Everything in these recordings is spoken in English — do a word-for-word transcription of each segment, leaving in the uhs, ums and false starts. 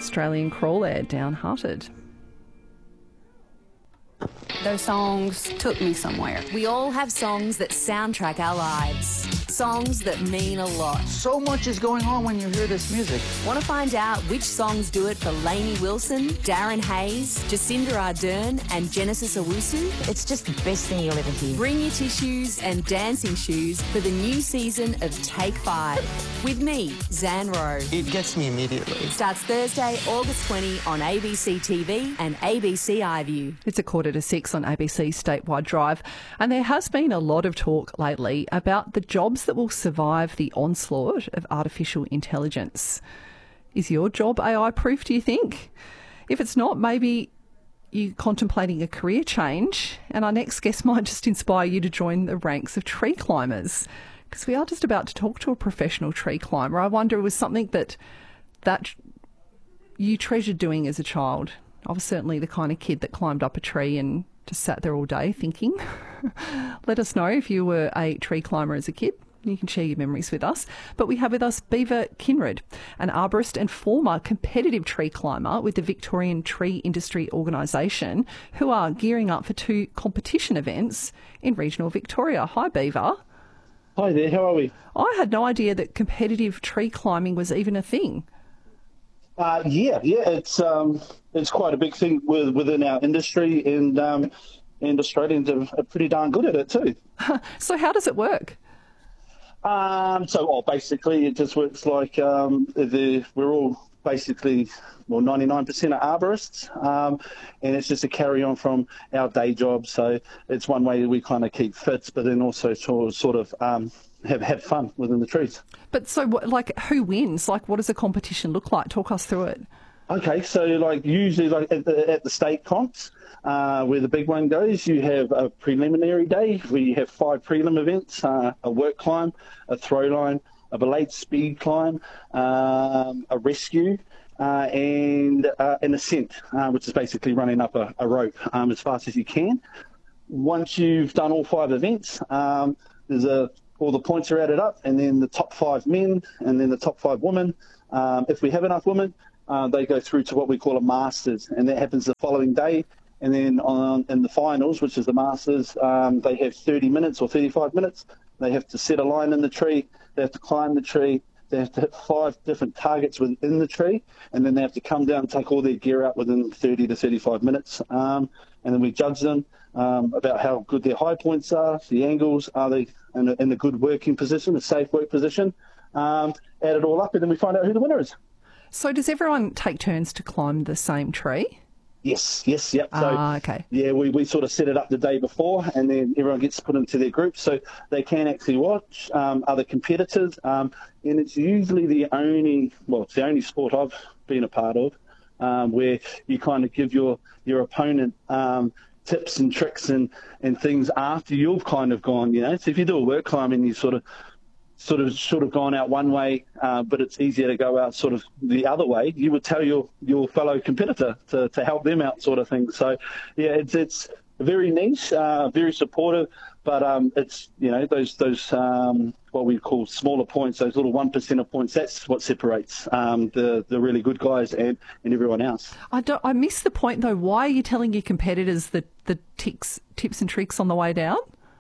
Australian Crawler, Downhearted. Those songs took me somewhere. We all have songs that soundtrack our lives. Songs that mean a lot. So much is going on when you hear this music. Want to find out which songs do it for Lainey Wilson, Darren Hayes, Jacinda Ardern and Genesis Owusu? It's just the best thing you'll ever hear. Bring your tissues and dancing shoes for the new season of Take Five. With me, Zan Rowe. It gets me immediately. Starts Thursday, August twentieth on A B C T V and A B C iView. It's a quarter to six on A B C Statewide Drive, and there has been a lot of talk lately about the jobs that will survive the onslaught of artificial intelligence. Is your job A I-proof, do you think? If it's not, maybe you're contemplating a career change, and our next guest might just inspire you to join the ranks of tree climbers, because we are just about to talk to a professional tree climber. I wonder, it was something that that you treasured doing as a child. I was certainly the kind of kid that climbed up a tree and just sat there all day thinking. Let us know if you were a tree climber as a kid. You can share your memories with us. But we have with us Beaver Kinrad, an arborist and former competitive tree climber with the Victorian Tree Industry Organisation, who are gearing up for two competition events in regional Victoria. Hi, Beaver. Hi there, how are we? I had no idea that competitive tree climbing was even a thing. Uh, yeah, yeah, it's um, it's quite a big thing with, within our industry, and um, and Australians are, are pretty darn good at it too. So how does it work? Um, so, well, basically, it just works like um, the we're all basically, well, ninety-nine percent are arborists, um, and it's just a carry on from our day job. So it's one way that we kind of keep fit, but then also sort sort of um, have have fun within the trees. But so, what, like, who wins? Like, what does a competition look like? Talk us through it. Okay, so like usually like at the, at the state comps, uh, where the big one goes, you have a preliminary day where you have five prelim events, uh, a work climb, a throw line, a belate speed climb, um, a rescue, uh, and uh, an ascent, uh, which is basically running up a, a rope um, as fast as you can. Once you've done all five events, um, there's a all the points are added up, and then the top five men, and then the top five women. Um, if we have enough women, uh, they go through to what we call a Masters, and that happens the following day. And then on, in the finals, which is the Masters, um, they have thirty minutes or thirty-five minutes. They have to set a line in the tree. They have to climb the tree. They have to hit five different targets within the tree, and then they have to come down and take all their gear out within thirty to thirty-five minutes. Um, and then we judge them um, about how good their high points are, the angles, are they in a, in a good working position, a safe work position, um, add it all up, and then we find out who the winner is. So does everyone take turns to climb the same tree? Yes, yes, yep. So, ah, okay. Yeah, we, we sort of set it up the day before, and then everyone gets put into their groups, so they can actually watch um, other competitors. Um, and it's usually the only, well, it's the only sport I've been a part of um, where you kind of give your your opponent um, tips and tricks and, and things after you've kind of gone. You know, so if you do a work climb and you sort of sort of sort of gone out one way, uh, but it's easier to go out sort of the other way, you would tell your, your fellow competitor to, to help them out, sort of thing. So, yeah, it's it's very niche, uh, very supportive, but um, it's, you know, those those um, what we call smaller points, those little one percent of points, that's what separates um, the, the really good guys and, and everyone else. I, don't, I missed the point, though. Why are you telling your competitors the, the tics, tips and tricks on the way down?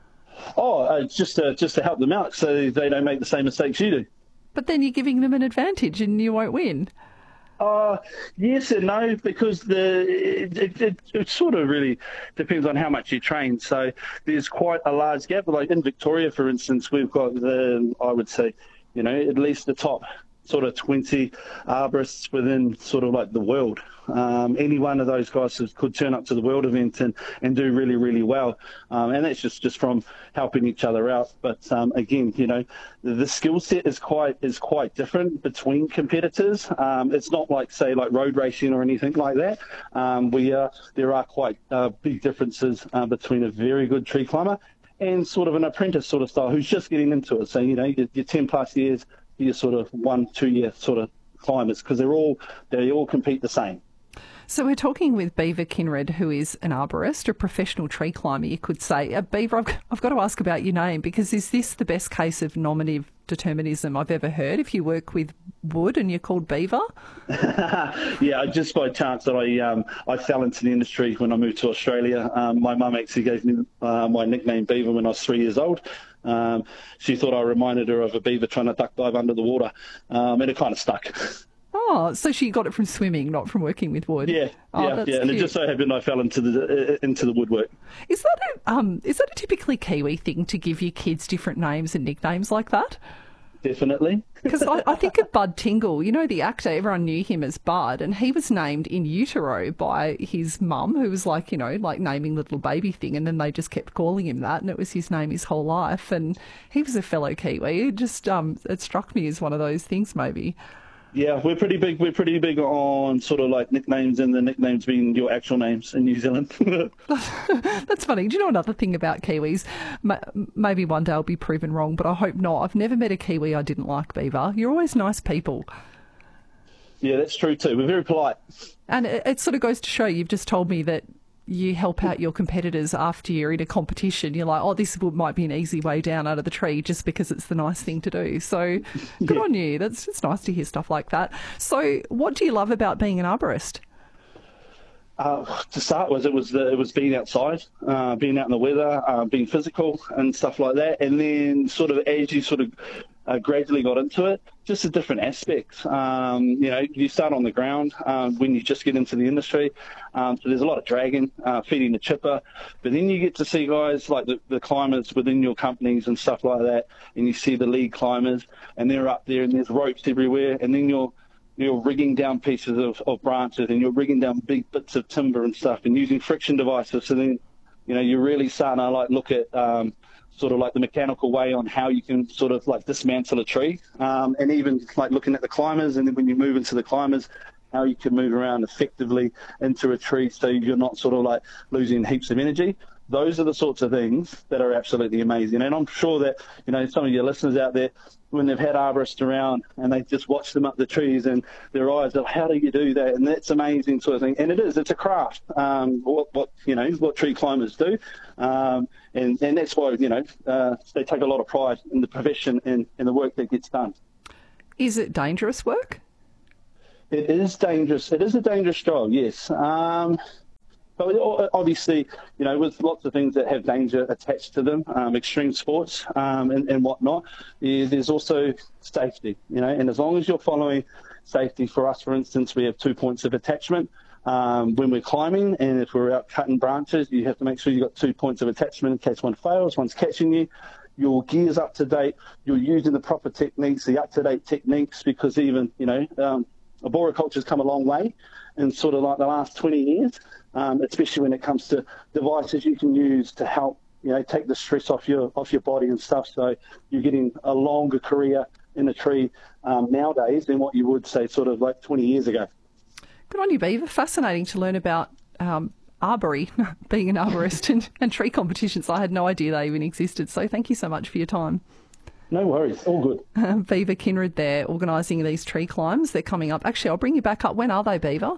Oh, uh, just to, just to help them out so they don't make the same mistakes you do. But then you're giving them an advantage and you won't win. Uh, yes and no, because the it, it, it, it sort of really depends on how much you train. So there's quite a large gap. Like in Victoria, for instance, we've got, the, I would say, you know, at least the top sort of twenty arborists within sort of like the world. Um, any one of those guys could turn up to the world event and, and do really, really well. Um, and that's just, just from helping each other out. But um, again, you know, the, the skill set is quite is quite different between competitors. Um, it's not like, say, like road racing or anything like that. Um, we are, there are quite uh, big differences uh, between a very good tree climber and sort of an apprentice sort of style who's just getting into it. So, you know, you're, you're ten plus years, you're sort of one, two year sort of climbers, because they're all they all compete the same. So we're talking with Beaver Kinrad, who is an arborist, a professional tree climber, you could say. Uh, Beaver, I've, I've got to ask about your name, because is this the best case of nominative determinism I've ever heard. If you work with wood and you're called Beaver. Yeah, just by chance that I um, I fell into the industry when I moved to Australia. Um, my mum actually gave me uh, my nickname Beaver when I was three years old. Um, she thought I reminded her of a beaver trying to duck dive under the water, um, and it kind of stuck. Oh, so she got it from swimming, not from working with wood. Yeah, oh, yeah, that's yeah. And cute. it just so happened I fell into the uh, into the woodwork. Is that a um is that a typically Kiwi thing to give your kids different names and nicknames like that? Definitely. Because I, I think of Bud Tingle, you know, the actor, everyone knew him as Bud, and he was named in utero by his mum, who was like, you know, like naming the little baby thing, and then they just kept calling him that, and it was his name his whole life, and he was a fellow Kiwi. It just, um, it struck me as one of those things maybe. Yeah, we're pretty big. We're pretty big on sort of like nicknames, and the nicknames being your actual names in New Zealand. That's funny. Do you know another thing about Kiwis? Maybe one day I'll be proven wrong, but I hope not. I've never met a Kiwi I didn't like, Beaver. You're always nice people. Yeah, that's true too. We're very polite. And it, it sort of goes to show, you've just told me that you help out your competitors after you're in a competition. You're like, oh, this might be an easy way down out of the tree just because it's the nice thing to do. So good Yeah. on you. That's it's nice to hear stuff like that. So what do you love about being an arborist? Uh, to start with, it was the, it was being outside, uh, being out in the weather, uh, being physical and stuff like that. And then sort of as you sort of uh, gradually got into it, just the different aspects. Um, you know, you start on the ground um, when you just get into the industry. Um, so there's a lot of dragging, uh, feeding the chipper. But then you get to see guys like the, the climbers within your companies and stuff like that. And you see the lead climbers and they're up there and there's ropes everywhere. And then you're you're rigging down pieces of, of branches and you're rigging down big bits of timber and stuff and using friction devices. So then, you know, you're really starting to like look at um, sort of like the mechanical way on how you can sort of like dismantle a tree, um, and even like looking at the climbers. And then when you move into the climbers, how you can move around effectively into a tree so you're not sort of like losing heaps of energy. Those are the sorts of things that are absolutely amazing. And I'm sure that, you know, some of your listeners out there, when they've had arborists around and they just watch them up the trees and their eyes are, how do you do that? And that's amazing sort of thing. And it is, it's a craft, um, what, what you know, what tree climbers do. Um, and, and that's why, you know, uh, they take a lot of pride in the profession and, and the work that gets done. Is it dangerous work? It is dangerous. It is a dangerous job, yes. Um, But obviously, you know, with lots of things that have danger attached to them, um, extreme sports um, and, and whatnot, there's also safety, you know, and as long as you're following safety, for us, for instance, we have two points of attachment um, when we're climbing, and if we're out cutting branches, you have to make sure you've got two points of attachment in case one fails, one's catching you. Your gear's up to date, you're using the proper techniques, the up-to-date techniques, because even, you know, um, arboriculture's come a long way in sort of like the last twenty years. Um, especially when it comes to devices you can use to help, you know, take the stress off your off your body and stuff. So you're getting a longer career in a tree um, nowadays than what you would say sort of like twenty years ago. Good on you, Beaver. Fascinating to learn about um, arbory, being an arborist and, and tree competitions. I had no idea they even existed. So thank you so much for your time. No worries. All good. Uh, Beaver Kinrad there, organising these tree climbs. They're coming up. Actually, I'll bring you back up. When are they, Beaver?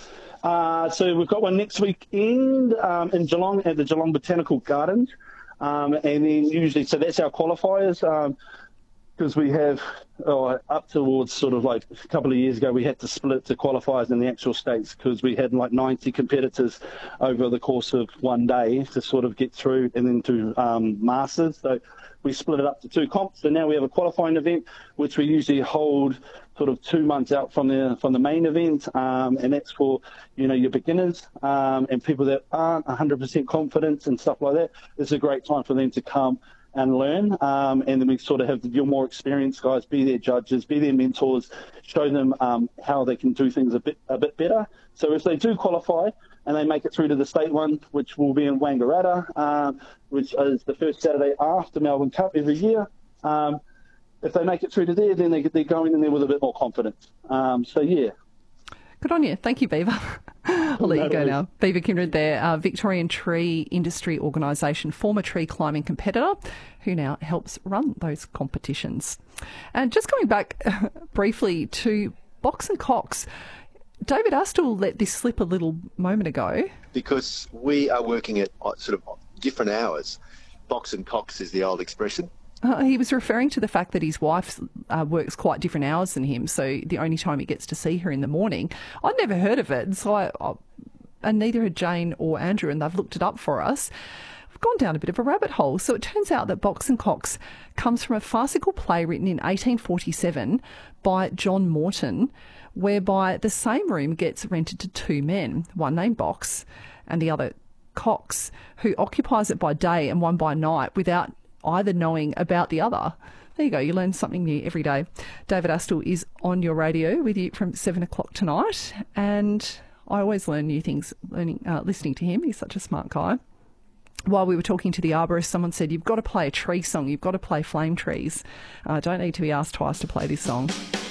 Uh, so we've got one next weekend um, in Geelong at the Geelong Botanical Gardens. Um, and then usually, so that's our qualifiers, because um, we have oh, up towards sort of like a couple of years ago, we had to split to qualifiers in the actual states because we had like ninety competitors over the course of one day to sort of get through and then to um, masters. So we split it up to two comps. So now we have a qualifying event, which we usually hold sort of two months out from the from the main event, um, and that's for, you know, your beginners um, and people that aren't one hundred percent confident and stuff like that. It's a great time for them to come and learn, um, and then we sort of have your more experienced guys be their judges, be their mentors, show them um, how they can do things a bit a bit better. So if they do qualify and they make it through to the state one, which will be in Wangaratta, um, which is the first Saturday after Melbourne Cup every year, um, if they make it through to there, then they, they're going in there with a bit more confidence. Um, so, yeah. Good on you. Thank you, Beaver. I'll let you go now. Beaver Kinrad there, uh, Victorian Tree Industry Organisation, former tree climbing competitor who now helps run those competitions. And just coming back uh, briefly to Box and Cox, David Astle let this slip a little moment ago. Because we are working at sort of different hours. Box and Cox is the old expression. Uh, he was referring to the fact that his wife uh, works quite different hours than him, so the only time he gets to see her in the morning. I'd never heard of it, so I, I, and neither had Jane or Andrew, and they've looked it up for us. We've gone down a bit of a rabbit hole. So it turns out that Box and Cox comes from a farcical play written in eighteen forty-seven by John Morton, whereby the same room gets rented to two men, one named Box and the other Cox, who occupies it by day and one by night without either knowing about the other. There you go, you learn something new every day. David Astle is on your radio with you from seven o'clock tonight, and I always learn new things learning, uh, listening to him. He's such a smart guy. While we were talking to the arborist, someone said, you've got to play a tree song, you've got to play Flame Trees. I uh, don't need to be asked twice to play this song.